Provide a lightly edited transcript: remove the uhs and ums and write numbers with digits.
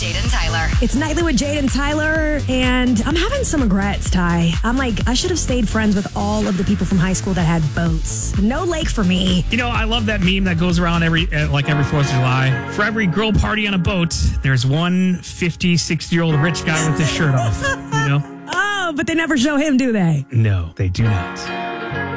Jade and Tyler. It's Nightly with Jade and Tyler, and I'm having some regrets, Ty. I'm like, I should have stayed friends with all of the people from high school that had boats. No lake for me. You know, I love that meme that goes around every 4th of July. For every girl party on a boat, there's one 50, 60-year-old rich guy with his shirt off. You know? Oh, but they never show him, do they? No, they do not.